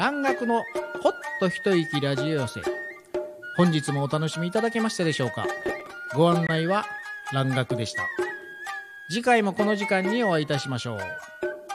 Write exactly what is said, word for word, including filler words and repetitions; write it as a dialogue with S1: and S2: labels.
S1: 蘭学のほっと一息ラジオ寄せ。本日もお楽しみいただけましたでしょうか。ご案内は蘭学でした。次回もこの時間にお会いいたしましょう。